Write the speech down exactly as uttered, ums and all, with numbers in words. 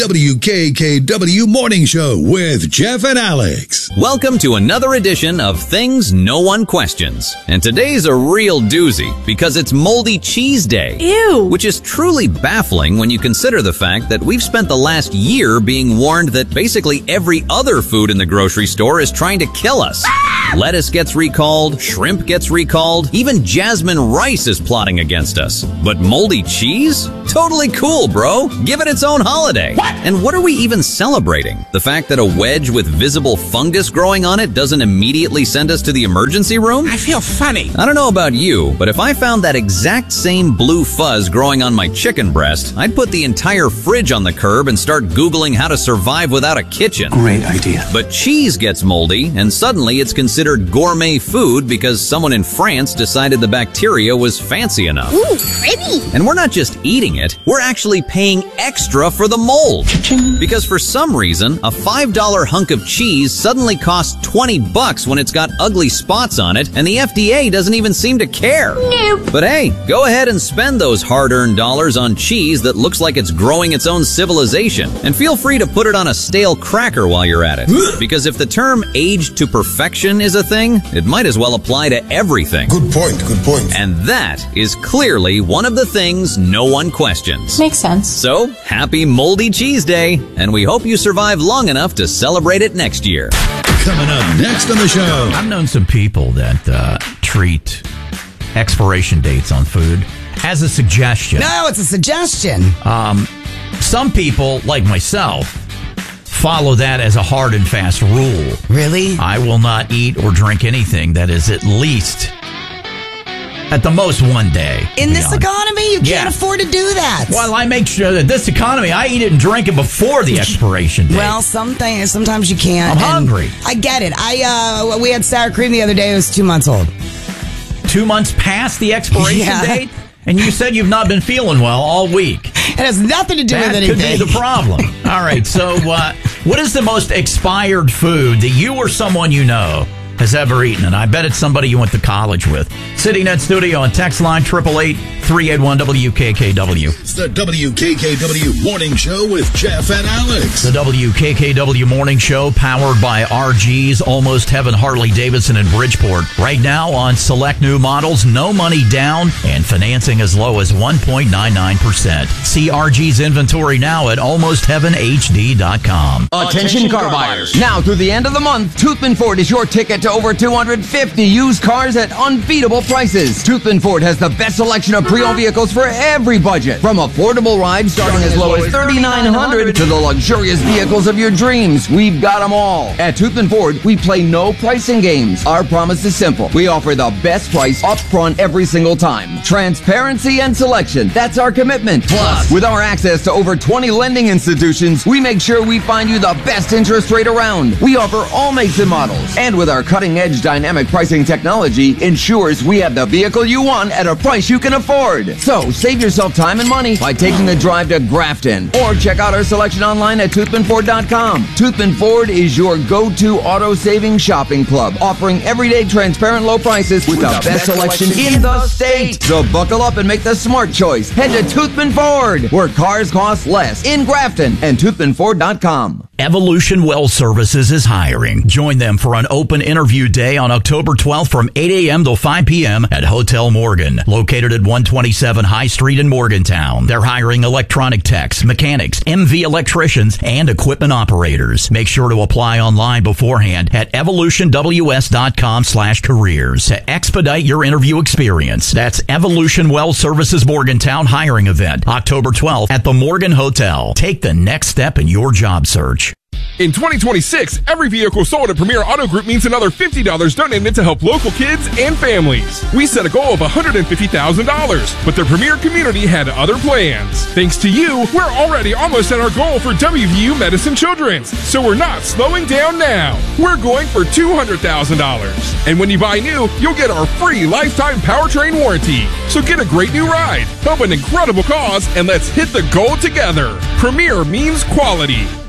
W K K W Morning Show with Jeff and Alex. Welcome to another edition of Things No One Questions. And today's a real doozy because it's Moldy Cheese Day. Ew. Which is truly baffling when you consider the fact that we've spent the last year being warned that basically every other food in the grocery store is trying to kill us. Lettuce gets recalled, shrimp gets recalled, even jasmine rice is plotting against us. But moldy cheese? Totally cool, bro. Give it its own holiday. What? And what are we even celebrating? The fact that a wedge with visible fungus growing on it doesn't immediately send us to the emergency room? I feel funny. I don't know about you, but if I found that exact same blue fuzz growing on my chicken breast, I'd put the entire fridge on the curb and start Googling how to survive without a kitchen. Great idea. But cheese gets moldy, and suddenly it's considered gourmet food because someone in France decided the bacteria was fancy enough. Ooh, pretty. And we're not just eating it, we're actually paying extra for the mold. Cha-ching. Because for some reason, a five dollar hunk of cheese suddenly costs twenty bucks when it's got ugly spots on it, and the F D A doesn't even seem to care. Nope. But hey, go ahead and spend those hard-earned dollars on cheese that looks like it's growing its own civilization. And feel free to put it on a stale cracker while you're at it. Because if the term aged to perfection is a thing, it might as well apply to everything. Good point, good point. And that is clearly one of the things no one questions. Makes sense. So, happy Moldy Cheese Day, and we hope you survive long enough to celebrate it next year. Coming up next on the show. I've known some people that uh, treat expiration dates on food as a suggestion. No, it's a suggestion. Um, some people, like myself, follow that as a hard and fast rule. Really? I will not eat or drink anything that is at least, at the most, one day. In to be this honest. economy, you can't Yeah. afford to do that. Well, I make sure that this economy, I eat it and drink it before the expiration date. Well, some things, sometimes you can't. I'm and hungry. I get it. I uh, we had sour cream the other day. It was two months old. Two months past the expiration Yeah. date? And you said you've not been feeling well all week. It has nothing to do That with anything. could be the problem. All right, so uh, what is the most expired food that you or someone you know has ever eaten? And I bet it's somebody you went to college with. Sitting at studio on text line eight eight eight, three eight one, W K K W. It's the W K K W Morning Show with Jeff and Alex. The W K K W Morning Show, powered by R G's Almost Heaven Harley-Davidson in Bridgeport. Right now on select new models, no money down and financing as low as one point nine nine percent. See R G's inventory now at almost heaven H D dot com. Attention car buyers. Now through the end of the month, Toothman Ford is your ticket to over two hundred fifty used cars at unbeatable prices. Toothman Ford has the best selection of pre-owned vehicles for every budget. From affordable rides starting as low as thirty-nine hundred dollars to the luxurious vehicles of your dreams. We've got them all. At Toothman Ford, we play no pricing games. Our promise is simple. We offer the best price up front every single time. Transparency and selection. That's our commitment. Plus, with our access to over twenty lending institutions, we make sure we find you the best interest rate around. We offer all makes and models. And with our cutting-edge dynamic pricing technology, ensures we have the vehicle you want at a price you can afford. So, save yourself time and money by taking the drive to Grafton. Or check out our selection online at toothman ford dot com. Toothman Ford is your go-to auto-saving shopping club, offering everyday transparent low prices with, with the, the best, best selection, selection in the state. So buckle up and make the smart choice. Head to Toothman Ford, where cars cost less in Grafton, and toothman ford dot com. Evolution Well Services is hiring. Join them for an open interview day on October twelfth from eight a.m. till five p.m. at Hotel Morgan, located at one twenty-seven High Street in Morgantown. They're hiring electronic techs, mechanics, M V electricians, and equipment operators. Make sure to apply online beforehand at evolution w s dot com slash careers to expedite your interview experience. That's Evolution Well Services Morgantown hiring event, October twelfth at the Morgan Hotel. Take the next step in your job search. In twenty twenty-six, every vehicle sold at Premier Auto Group means another fifty dollars donated to help local kids and families. We set a goal of one hundred fifty thousand dollars, but the Premier community had other plans. Thanks to you, we're already almost at our goal for W V U Medicine Children's, so we're not slowing down now. We're going for two hundred thousand dollars. And when you buy new, you'll get our free lifetime powertrain warranty. So get a great new ride, help an incredible cause, and let's hit the goal together. Premier means quality.